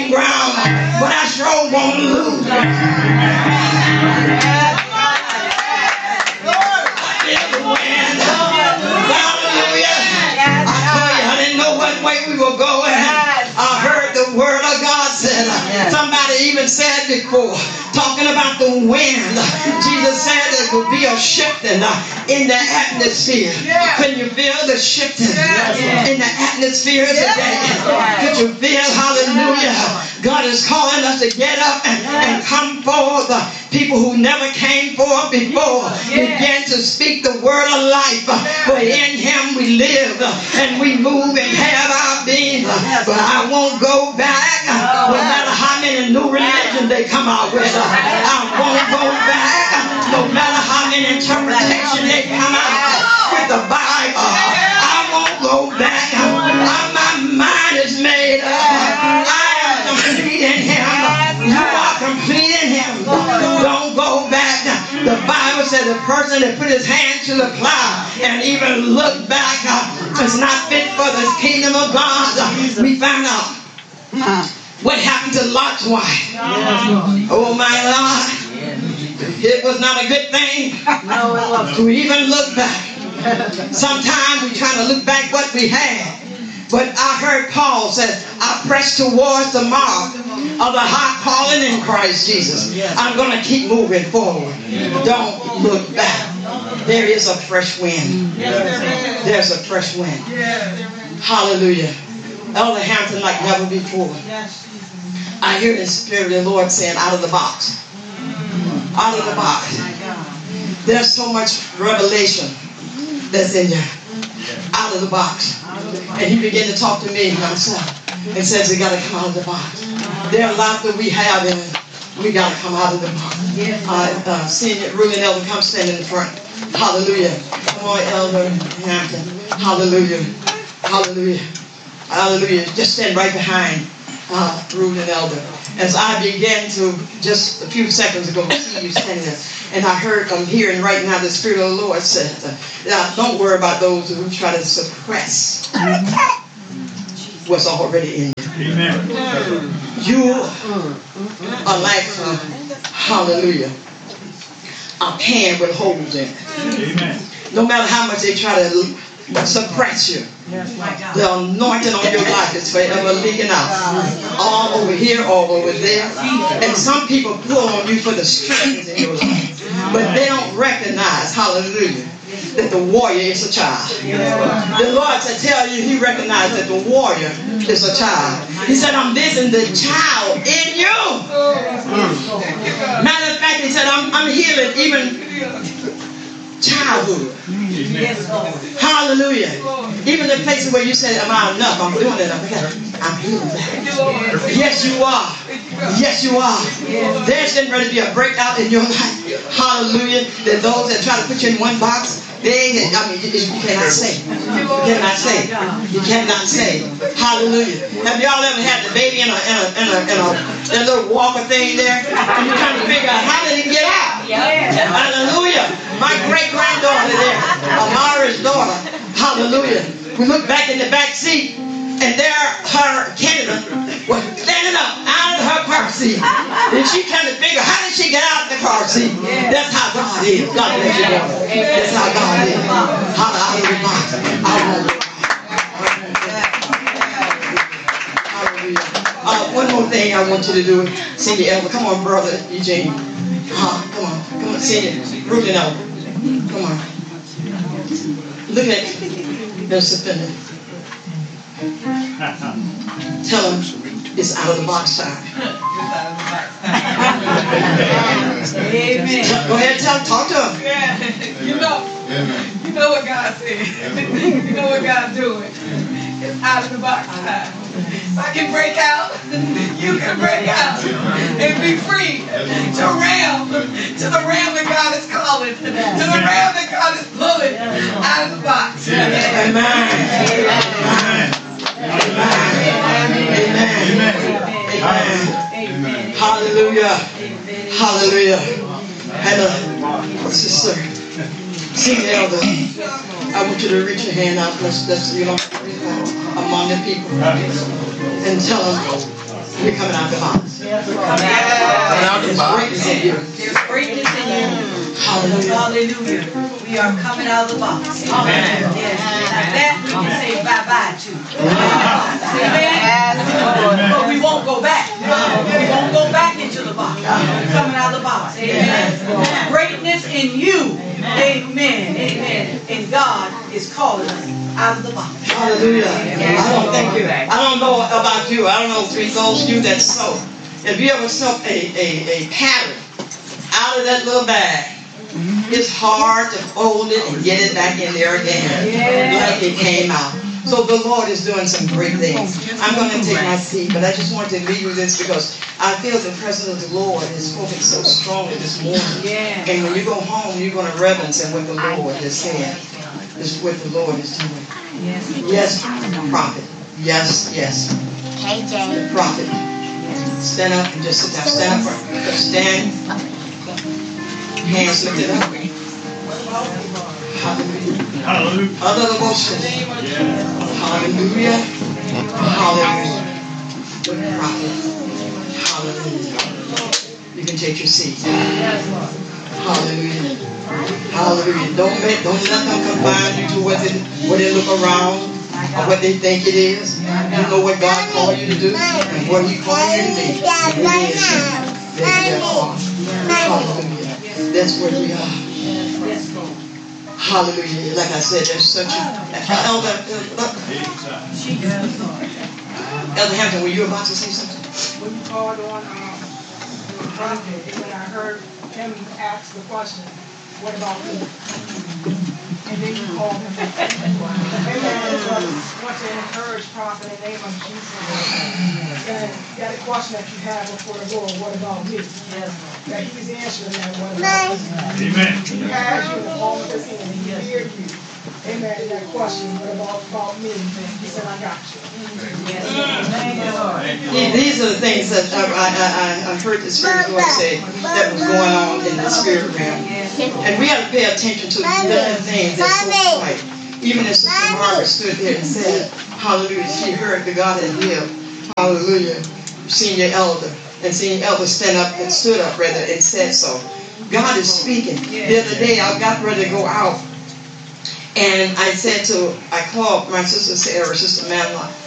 gaining ground, but I sure won't lose. I feel the wind. Hallelujah. I told you I didn't know what way we were going. I heard the word of God said. Somebody even said before, talking about the wind. Jesus said there would be a shifting in the atmosphere. Can you feel the shifting in the atmosphere today? Could you feel, hallelujah, God is calling us to get up and come forth. People who never came forth before began to speak the word of life. For in him we live and we move and have our being. But I won't go back, no matter how many new religions they come out with. I won't go back, no matter how many interpretations they come out with the Bible. I won't go back. My mind is made up. I am complete in him. You are complete in him. Don't go back. The Bible said the person that put his hand to the plow and even look back is not fit for the kingdom of God. We found out what happened to Lot's wife. Oh my Lord. It was not a good thing to even look back. Sometimes we try to look back what we had. But I heard Paul said, I press towards the mark of the high calling in Christ Jesus. I'm going to keep moving forward. Don't look back. There is a fresh wind. There's a fresh wind. Hallelujah. Elder Hampton like never before. I hear the Spirit of the Lord saying, out of the box. Out of the box. There's so much revelation that's in there. Out of the box. And he began to talk to me myself and says, we got to come out of the box. There are a lot that we have in it. We got to come out of the box. Senior ruling elder, come stand in the front. Hallelujah. Come on, Elder Hampton. Hallelujah. Hallelujah. Hallelujah. Just stand right behind ruling elder. As I began to, just a few seconds ago, see you standing there. And I heard, I'm hearing right now the Spirit of the Lord said, don't worry about those who try to suppress what's already in you. Amen. You are like, hallelujah, a can with holes in it. Amen. No matter how much they try to suppress you, the anointing on your life is forever leaking out. All over here, all over there. And some people pull on you for the strength in your life. But they don't recognize, hallelujah, that the warrior is a child. The Lord said, tell you, he recognized that the warrior is a child. He said, I'm visiting the child in you. Matter of fact, he said, I'm healing even childhood. Hallelujah. Even the places where you said, am I enough? I'm doing it. I'm healing that. Yes, you are. Yes, you are. There's getting ready to be a breakout in your life. Hallelujah. That those that try to put you in one box, you cannot say. You cannot say. You cannot say. Hallelujah. Have y'all ever had the baby in a little walker thing there? And you're trying to figure out how did it get out? Hallelujah. My great-granddaughter there, Amara's daughter. Hallelujah. We look back in the back seat, and there her Canada was standing up out of her car seat. And she trying to figure, how did she get out of the car seat? That's how God is. God bless you, daughter. That's how God is. Hallelujah. One more thing I want you to do. Senior Elder. Come on, brother Eugene. Come on. Come on, senior. Ruben Elder. Come on. Look at Mr. Finley. Tell him it's out of the box time. Amen. Go ahead, talk to him. Yeah. You know what God said. You know what God's doing. It's out of the box time. If I can break out, you can break out and be free to the realm that God is calling, to the realm that God is pulling out of the box. Amen. Amen. Hallelujah. Hallelujah. And sister, senior elder, I want you to reach your hand out. Let's among the people and tell them We're coming out the box. Yes, Lord. Coming out the box. There's greatness in you. There's greatness in you. Hallelujah. Hallelujah. We are coming out of the box. Amen. Yes. Now that we can say bye-bye to. Amen. But we won't go back. We won't go back into the box. We're coming out of the box. Amen. Greatness in you. Amen. Amen. And God is calling us out of the box. Hallelujah. I don't know about you. I don't know for those of you that sew. If you ever sew a pattern out of that little bag, it's hard to fold it and get it back in there again like it came out. So the Lord is doing some great things. I'm going to take my seat, but I just wanted to leave you this because I feel the presence of the Lord has spoken so strongly this morning. And when you go home, you're going to reverence in what the Lord has said. This is what the Lord is doing. Yes, prophet. Yes, yes. KJ. Prophet. Stand up and just sit down. Stand up. Stand. Hands lifted up. Hallelujah. Hallelujah. Other devotion. Hallelujah. Hallelujah. Good prophet. Hallelujah. You can take your seat. Hallelujah. Hallelujah. Don't let them confine you to what they look around or what they think it is. You know what God called you to do and what He called you to be. And it is that you are. Hallelujah. That's where we are. Hallelujah. Like I said, there's such Elder Hampton, were you about to say something? When you called on the prophet, and when I heard him ask the question, what about me? And then you called him. Amen. I want to encourage prophet in the name of Jesus. And that question that you have before the Lord, what about me? That He's answering that, what about me? Amen. He has you in the palm of His hand. He hears you. Amen. That question, what about me? He said, I got you. These are the things that I heard the Spirit Lord say that was going on in the spirit realm. And we have to pay attention to different things that's so right. Even as Sister Margaret stood there and said, hallelujah, she heard the God in Him. Hallelujah. Senior elder. And senior elder stood up rather, and said so. God is speaking. The other day I got ready to go out. And I called my sister Sarah, Sister Madeline,